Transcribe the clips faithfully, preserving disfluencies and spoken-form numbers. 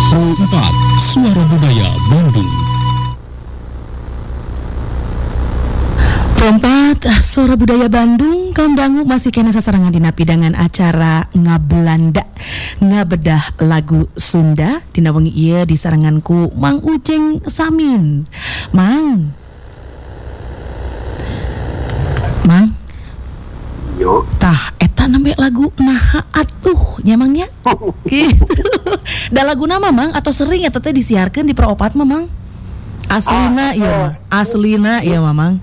Pro empat Suara Budaya Bandung. Perempat Suara Budaya Bandung, kaum dangu masih kena sasarangan dina pidangan acara Ngabelanda ngabedah lagu Sunda dina wengi ieu disaranganku Mang Ujeng Samin. Mang Mang Yo, tah eta nembe lagu naha atuh nya Mang nya. Da lagu nama Mang atau sering eta teh disiarkeun di Pro opat mah Mang? Aslina ieu mah, aslina ieu mah Mang.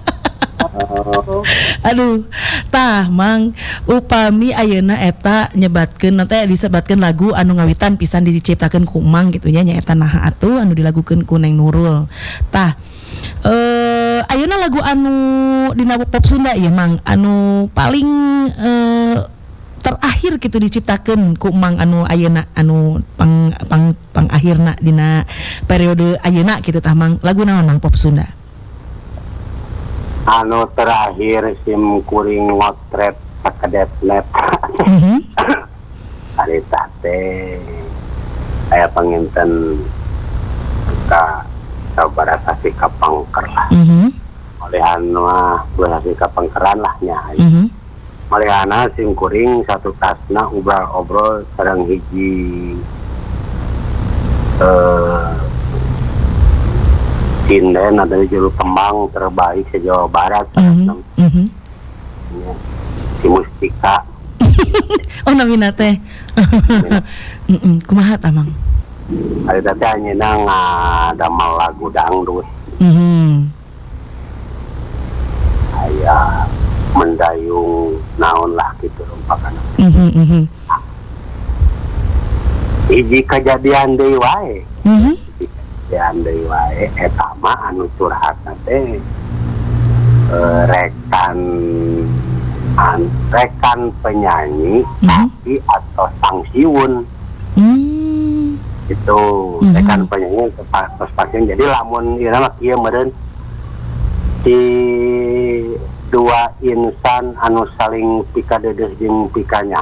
Aduh, tah Mang, upami ayeuna eta nyebatkeun teh disebatkeun lagu anu ngawitan pisan diciptakeun ku Mang gitu nya nyaeta naha atuh anu dilagukeun ku Neng Nurul. Tah eh ayeuna lagu anu dina pop Sunda ieu Mang anu paling eh, terakhir gitu diciptakeun ku Mang anu ayeuna anu pang pang pang akhirna dina periode ayeuna gitu tah Mang. Lagu naon Mang pop Sunda? anu terakhir sim kuring ngotret sakadet net. Mhm. Ari tah teh aya panginten ka sabaraha kasih kapangker lah. Mhm. Malihan mah kasih kapangkeran lah nya. Mhm. Malihana sim kuring satu tasna obrol-obrol sareng hiji eh sinden ada juru kembang terbaik se Jawa Barat. Mhm. Mhm. Ya, si Mustika. Oh namina teh. Heeh, kumaha tah Mang? Ari teh anjeunna ngadamel lagu dangdut. Mhm. Aya mendayung naon lah gitu umpamana. Mhm. Mhm. Hiji kejadian deui wae. Mhm. Kejadian deui wae eta mah anu curhatna teh eh, rekan an, rekan penyanyi Mhm. tapi atau sang siun Hmm. itu Mhm. rekan penyanyi pas pasien jadi lamun ieu mah kieu meureun si dua insan anu saling pikadedes jeung pikanya